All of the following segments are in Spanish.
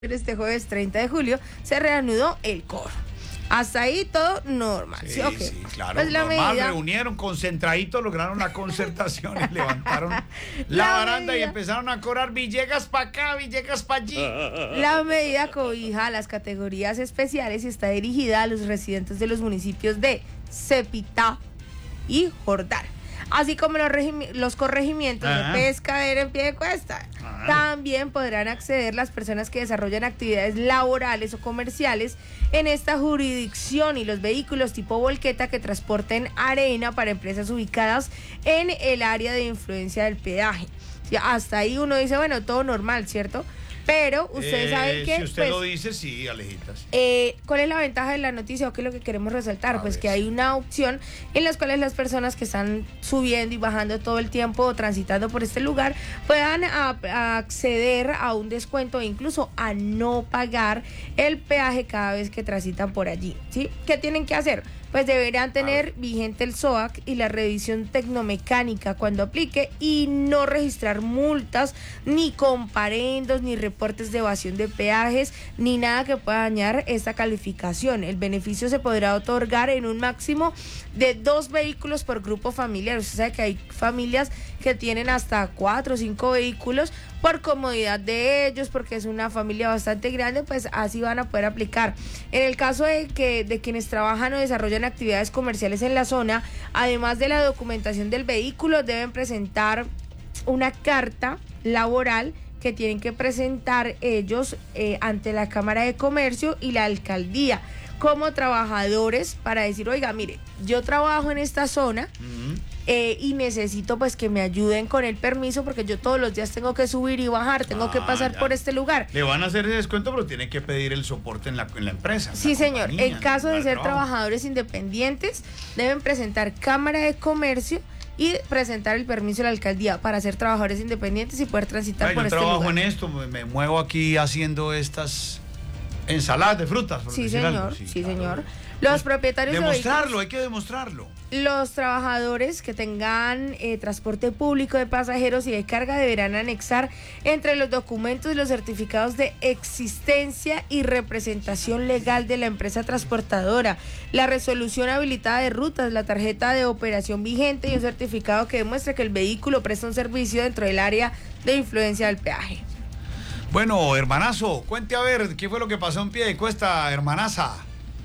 Este jueves 30 de julio se reanudó el coro. Hasta ahí todo normal. Sí, ¿Sí? Okay. sí, claro. Pues la normal, medida... reunieron concentraditos, lograron la concertación y levantaron la baranda y empezaron a cobrar Villegas para acá, Villegas para allí. La medida cobija a las categorías especiales y está dirigida a los residentes de los municipios de Cepita y Jordán, así como los corregimientos de Pescadero en Piedecuesta. También podrán acceder las personas que desarrollan actividades laborales o comerciales en esta jurisdicción y los vehículos tipo volqueta que transporten arena para empresas ubicadas en el área de influencia del peaje. Hasta ahí uno dice, bueno, todo normal, ¿cierto? Pero ustedes saben que... Si usted lo dice, sí, Alejitas. ¿Cuál es la ventaja de la noticia o qué es lo que queremos resaltar? Pues que hay una opción en las cuales las personas que están subiendo y bajando todo el tiempo o transitando por este lugar puedan acceder a un descuento e incluso a no pagar el peaje cada vez que transitan por allí, ¿sí? ¿Qué tienen que hacer? Pues deberán tener vigente el SOAC y la revisión tecnomecánica cuando aplique y no registrar multas, ni comparendos, ni reportes de evasión de peajes, ni nada que pueda dañar esta calificación. El beneficio se podrá otorgar en un máximo de 2 vehículos por grupo familiar. Usted sabe que hay familias que tienen hasta 4 o 5 vehículos por comodidad de ellos, porque es una familia bastante grande, pues así van a poder aplicar. En el caso de quienes trabajan o desarrollan actividades comerciales en la zona, además de la documentación del vehículo, deben presentar una carta laboral que tienen que presentar ellos ante la Cámara de Comercio y la Alcaldía como trabajadores para decir, oiga, mire, yo trabajo en esta zona y necesito pues que me ayuden con el permiso porque yo todos los días tengo que subir y bajar, tengo que pasar por este lugar. Le van a hacer ese descuento, pero tiene que pedir el soporte en la empresa. Sí, señor. En caso de ser trabajadores independientes, deben presentar Cámara de Comercio y presentar el permiso a la alcaldía para ser trabajadores independientes y poder transitar por este lugar. Yo trabajo en esto, me muevo aquí haciendo estas ensaladas de frutas. Sí, señor. Sí, señor. Los propietarios de vehículos, hay que demostrarlo. Los trabajadores que tengan transporte público de pasajeros y de carga deberán anexar entre los documentos y los certificados de existencia y representación legal de la empresa transportadora, la resolución habilitada de rutas, la tarjeta de operación vigente y un certificado que demuestre que el vehículo presta un servicio dentro del área de influencia del peaje. Bueno, hermanazo, cuente a ver, ¿qué fue lo que pasó en Piedecuesta, hermanaza?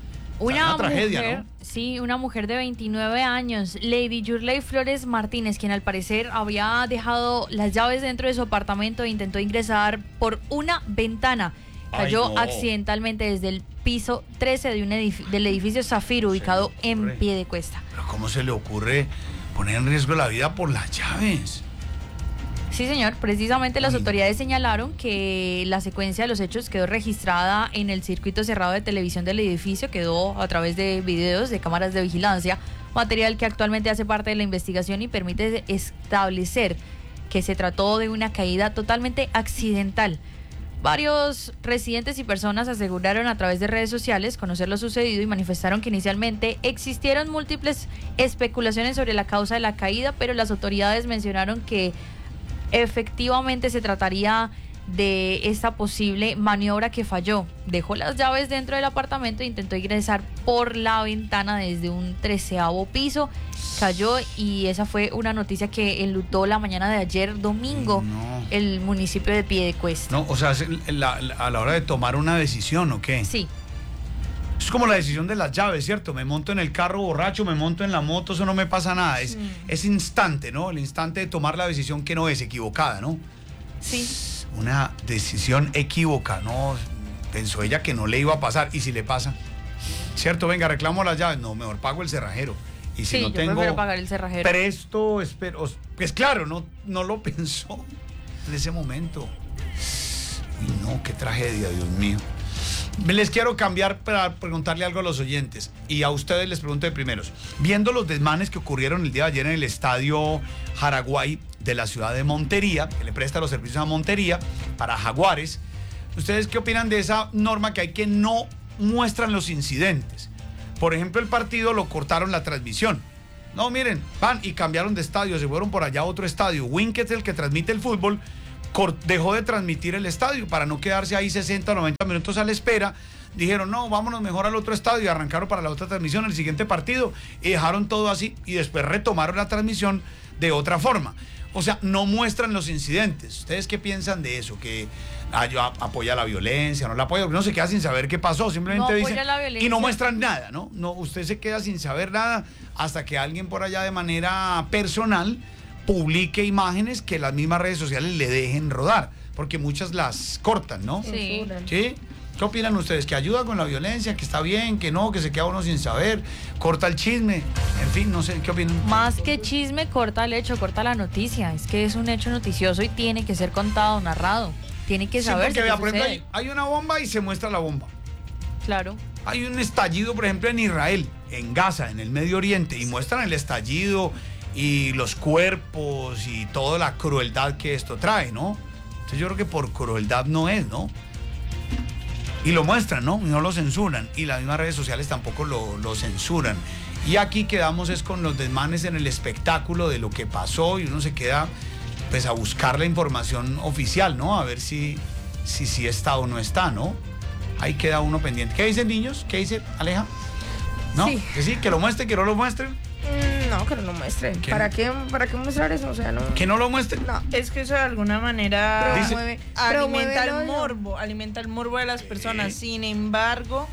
Una tragedia, mujer, ¿no? Sí, una mujer de 29 años, Lady Yurley Flores Martínez, quien al parecer había dejado las llaves dentro de su apartamento e intentó ingresar por una ventana. Cayó accidentalmente desde el piso 13 del edificio Zafiro, ubicado en Piedecuesta. Pero ¿cómo se le ocurre poner en riesgo la vida por las llaves? Sí, señor. Precisamente las autoridades señalaron que la secuencia de los hechos quedó registrada en el circuito cerrado de televisión del edificio, quedó a través de videos de cámaras de vigilancia, material que actualmente hace parte de la investigación y permite establecer que se trató de una caída totalmente accidental. Varios residentes y personas aseguraron a través de redes sociales conocer lo sucedido y manifestaron que inicialmente existieron múltiples especulaciones sobre la causa de la caída, pero las autoridades mencionaron que efectivamente se trataría de esta posible maniobra que falló. Dejó las llaves dentro del apartamento e intentó ingresar por la ventana desde un 13º piso. Cayó y esa fue una noticia que enlutó la mañana de ayer domingo el municipio de Piedecuesta. No, o sea, a la hora de tomar una decisión, ¿o qué? Sí. Es como la decisión de las llaves, ¿cierto? Me monto en el carro borracho, me monto en la moto, eso no me pasa nada. Es instante, ¿no? El instante de tomar la decisión que no es equivocada, ¿no? Sí. Una decisión equívoca, ¿no? Pensó ella que no le iba a pasar. ¿Y si le pasa? ¿Cierto? Venga, reclamo las llaves. No, mejor pago el cerrajero. Y si no tengo, prefiero pagar el cerrajero. Presto, espero. Pues claro, no lo pensó en ese momento. Uy, no, qué tragedia, Dios mío. Les quiero cambiar para preguntarle algo a los oyentes y a ustedes les pregunto de primeros. Viendo los desmanes que ocurrieron el día de ayer en el estadio Jaraguay de la ciudad de Montería, que le presta los servicios a Montería para Jaguares, ¿ustedes qué opinan de esa norma que hay que no muestran los incidentes? Por ejemplo, el partido lo cortaron la transmisión. No, miren, van y cambiaron de estadio, se fueron por allá a otro estadio. Wink, que es el que transmite el fútbol, dejó de transmitir el estadio para no quedarse ahí 60 o 90 minutos a la espera. Dijeron, no, vámonos mejor al otro estadio, y arrancaron para la otra transmisión, el siguiente partido, y dejaron todo así, y después retomaron la transmisión de otra forma. O sea, no muestran los incidentes. ¿Ustedes qué piensan de eso? Que apoya la violencia, no la apoya, porque no se queda sin saber qué pasó, simplemente no dicen, y no muestran nada, ¿no? No, usted se queda sin saber nada hasta que alguien por allá de manera personal publique imágenes que las mismas redes sociales le dejen rodar, porque muchas las cortan, ¿no? Sí. ¿Sí? ¿Qué opinan ustedes? ¿Que ayuda con la violencia? ¿Que está bien? ¿Que no? ¿Que se queda uno sin saber? ¿Corta el chisme? En fin, no sé, ¿qué opinan? Más que chisme, corta el hecho, corta la noticia. Es que es un hecho noticioso y tiene que ser contado, narrado. Tiene que saber porque, vea, por ejemplo, hay una bomba y se muestra la bomba. Claro. Hay un estallido, por ejemplo, en Israel, en Gaza, en el Medio Oriente, y muestran el estallido y los cuerpos y toda la crueldad que esto trae, ¿no? Entonces yo creo que por crueldad no es, ¿no? Y lo muestran, ¿no? No lo censuran. Y las mismas redes sociales tampoco lo censuran. Y aquí quedamos es con los desmanes en el espectáculo de lo que pasó, y uno se queda pues a buscar la información oficial, ¿no? A ver si está o no está, ¿no? Ahí queda uno pendiente. ¿Qué dicen, niños? ¿Qué dice Aleja? ¿No? Sí. ¿Que sí? ¿Que lo muestren? ¿Que no lo muestren? No, que no lo muestren. ¿Qué? ¿Para qué mostrar eso? O sea, no. ¿Que no lo muestren? No. Es que eso de alguna manera Dice- alimenta el promueve morbo de las personas. Sin embargo,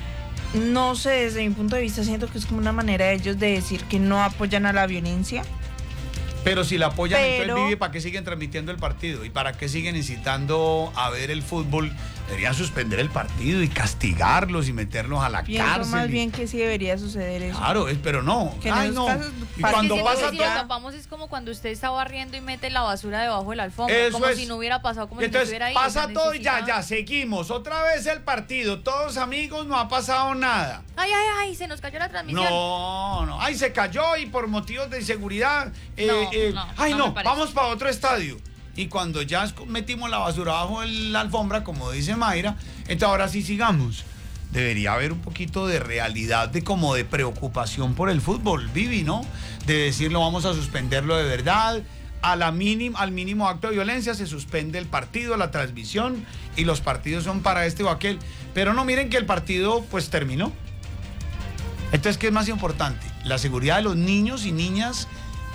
no sé, desde mi punto de vista siento que es como una manera de ellos de decir que no apoyan a la violencia. Pero si la apoyan, Pero- entonces Vivi, ¿para qué siguen transmitiendo el partido? ¿Y para qué siguen incitando a ver el fútbol? Deberían suspender el partido y castigarlos y meterlos a la Pienso cárcel. más bien que sí debería suceder eso. Claro, pero no. Que en Ay, esos no. casos, Y para cuando que pasa si lo todo... tapamos es como cuando usted está barriendo y mete la basura debajo de la alfombra, Eso como es. si no hubiera pasado, como Y si no entonces estuviera ahí. pasa no todo y necesita- ya, seguimos. Otra vez el partido, todos amigos, no ha pasado nada. Ay, se nos cayó la transmisión. No. Ay, se cayó y por motivos de inseguridad. Ay, no no, me parece. vamos para otro estadio. Y cuando ya metimos la basura bajo la alfombra, como dice Mayra, entonces ahora sí sigamos. Debería haber un poquito de realidad, de preocupación por el fútbol, Vivi, ¿no? De decirlo, vamos a suspenderlo de verdad. Al mínimo acto de violencia se suspende el partido, la transmisión, y los partidos son para este o aquel. Pero no, miren que el partido pues terminó. Entonces, ¿qué es más importante? La seguridad de los niños y niñas,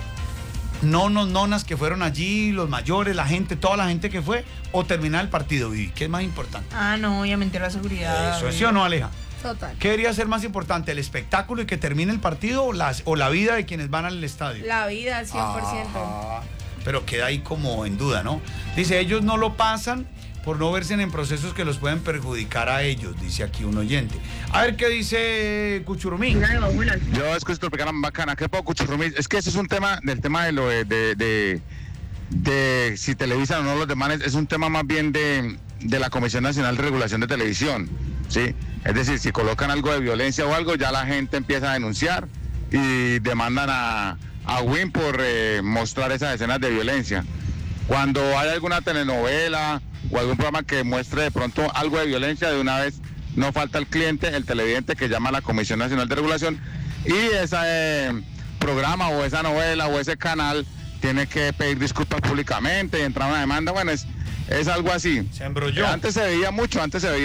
nonas que fueron allí, los mayores, la gente, toda la gente que fue, o terminar el partido, Vivi. ¿Qué es más importante? Ah, no, obviamente la seguridad. ¿Eso es sí o no, Aleja? Total. ¿Qué debería ser más importante, el espectáculo y que termine el partido o la vida de quienes van al estadio? La vida, 100%. Ah, pero queda ahí como en duda, ¿no? Dice, ellos no lo pasan por no verse en procesos que los pueden perjudicar a ellos, dice aquí un oyente. A ver qué dice Cuchurumí. Yo escucho tu programa bacana, ¿qué puedo Cuchurrumí? Es que ese es un tema del tema de lo de si televisan o no los demás, es un tema más bien de la Comisión Nacional de Regulación de Televisión, ¿sí? Es decir, si colocan algo de violencia o algo, ya la gente empieza a denunciar y demandan a WIN por mostrar esas escenas de violencia. Cuando hay alguna telenovela o algún programa que muestre de pronto algo de violencia, de una vez no falta el cliente, el televidente que llama a la Comisión Nacional de Regulación, y ese programa o esa novela o ese canal tiene que pedir disculpas públicamente y entrar a una demanda. Bueno, es algo así. Se embrolló. Antes se veía mucho,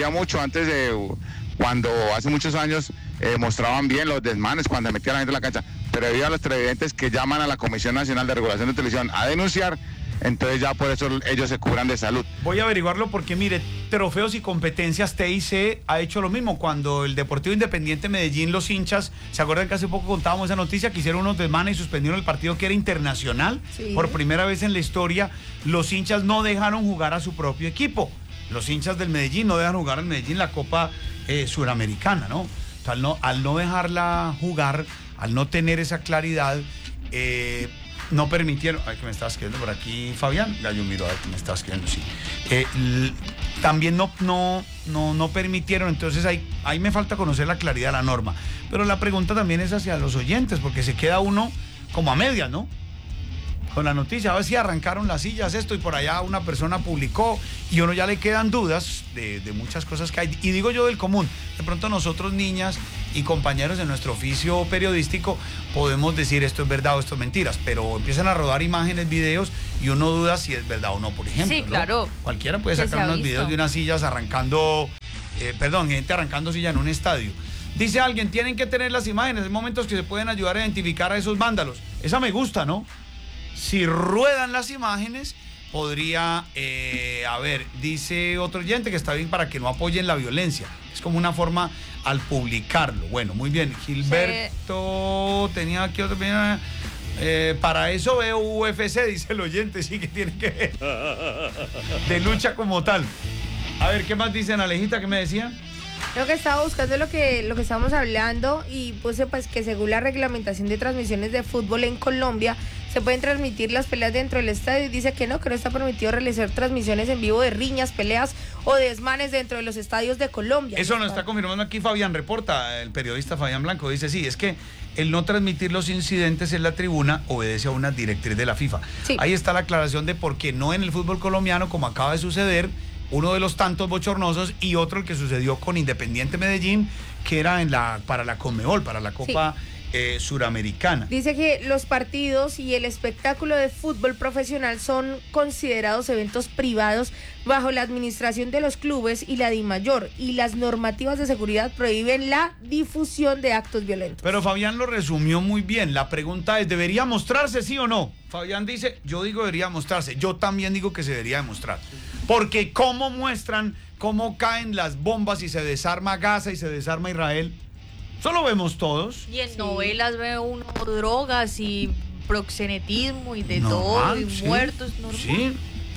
cuando hace muchos años mostraban bien los desmanes cuando metían a la gente en la cancha, pero debido a los televidentes que llaman a la Comisión Nacional de Regulación de Televisión a denunciar, entonces ya por eso ellos se cubran de salud. Voy a averiguarlo porque, mire, Trofeos y Competencias TIC ha hecho lo mismo. Cuando el Deportivo Independiente Medellín, los hinchas, ¿se acuerdan que hace poco contábamos esa noticia? Que hicieron unos desmanes y suspendieron el partido que era internacional. Sí. Por primera vez en la historia, los hinchas no dejaron jugar a su propio equipo. Los hinchas del Medellín no dejan jugar al Medellín la Copa Suramericana, ¿no? O sea, al no dejarla jugar, al no tener esa claridad, no permitieron. Ay, que me estaba escribiendo por aquí Fabián. Ya yo miro a ver que me estaba escribiendo, sí. También no permitieron. Entonces ahí me falta conocer la claridad de la norma. Pero la pregunta también es hacia los oyentes, porque se queda uno como a medias, ¿no? con la noticia, a ver si arrancaron las sillas, esto, y por allá una persona publicó y uno ya le quedan dudas de muchas cosas que hay. Y digo yo del común, de pronto nosotros, niñas y compañeros de nuestro oficio periodístico, podemos decir esto es verdad o esto es mentiras, pero empiezan a rodar imágenes, videos, y uno duda si es verdad o no, por ejemplo. Sí, claro. ¿No? Cualquiera puede sacar unos videos de unas sillas arrancando, gente arrancando silla en un estadio. Dice alguien, tienen que tener las imágenes, hay momentos que se pueden ayudar a identificar a esos vándalos. Esa me gusta, ¿no? Si ruedan las imágenes, podría haber, dice otro oyente, que está bien para que no apoyen la violencia. Es como una forma al publicarlo. Bueno, muy bien. Gilberto tenía aquí otro... para eso veo UFC, dice el oyente, sí que tiene que ver. De lucha como tal. A ver, ¿qué más dicen, Alejita? ¿Qué me decían? Lo que estaba buscando es lo que estábamos hablando, y puse pues que según la reglamentación de transmisiones de fútbol en Colombia se pueden transmitir las peleas dentro del estadio, y dice que no está permitido realizar transmisiones en vivo de riñas, peleas o desmanes dentro de los estadios de Colombia. Eso nos está confirmando aquí Fabián Reporta, el periodista Fabián Blanco. Dice, sí, es que el no transmitir los incidentes en la tribuna obedece a una directriz de la FIFA. Sí. Ahí está la aclaración de por qué no en el fútbol colombiano, como acaba de suceder, uno de los tantos bochornosos, y otro el que sucedió con Independiente Medellín, que era para la Conmebol, para la Copa Suramericana. Dice que los partidos y el espectáculo de fútbol profesional son considerados eventos privados bajo la administración de los clubes y la DIMAYOR, y las normativas de seguridad prohíben la difusión de actos violentos. Pero Fabián lo resumió muy bien. La pregunta es, ¿debería mostrarse, sí o no? Fabián dice, yo digo debería mostrarse. Yo también digo que se debería demostrar. Porque cómo muestran, cómo caen las bombas y se desarma Gaza y se desarma Israel, eso lo vemos todos. Y en novelas ve uno drogas y proxenetismo y de todo, y muertos, normal. Sí,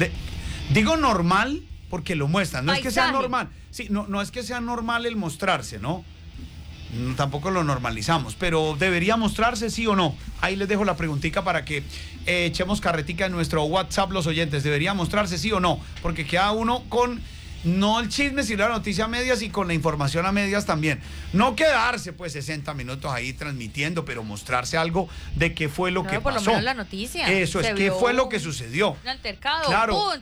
digo normal porque lo muestran, no Paisaje. Es que sea normal. Sí, no es que sea normal el mostrarse, ¿no? Tampoco lo normalizamos, pero ¿debería mostrarse, sí o no? Ahí les dejo la preguntita para que echemos carretica en nuestro WhatsApp los oyentes. ¿Debería mostrarse, sí o no? Porque queda uno con... no el chisme, sino la noticia a medias, y con la información a medias también. No quedarse pues 60 minutos ahí transmitiendo, pero mostrarse algo de qué fue lo que por pasó. Lo menos la noticia. Eso es, qué fue lo que sucedió. Un altercado, claro. ¡Pum!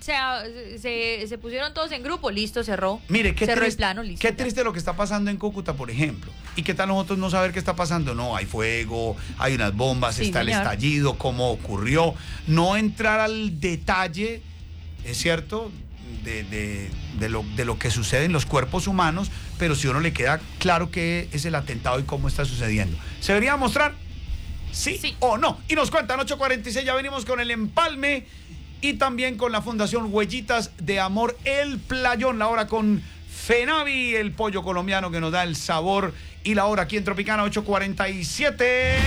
Se pusieron todos en grupo, listo, cerró. Mire, qué cerró triste, el plano, listo. qué triste lo que está pasando en Cúcuta, por ejemplo. ¿Y qué tal nosotros no saber qué está pasando? No, hay fuego, hay unas bombas, sí, está señor. El estallido, cómo ocurrió. No entrar al detalle, es cierto, de lo que sucede en los cuerpos humanos, pero si uno le queda claro qué es el atentado y cómo está sucediendo. ¿Se debería mostrar? ¿Sí o no? Y nos cuentan 8:46, ya venimos con el empalme y también con la Fundación Huellitas de Amor El Playón, la hora con Fenavi, el pollo colombiano que nos da el sabor, y la hora aquí en Tropicana 8:47.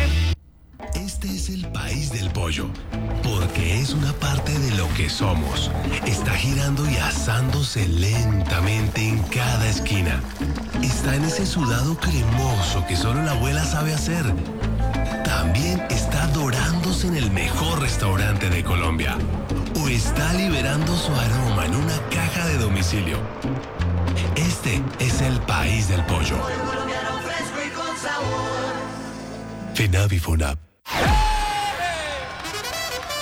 Este es el país del pollo, porque es una parte de lo que somos. Está girando y asándose lentamente en cada esquina. Está en ese sudado cremoso que solo la abuela sabe hacer. También está dorándose en el mejor restaurante de Colombia. O está liberando su aroma en una caja de domicilio. Este es el país del pollo. Fenavi Funab.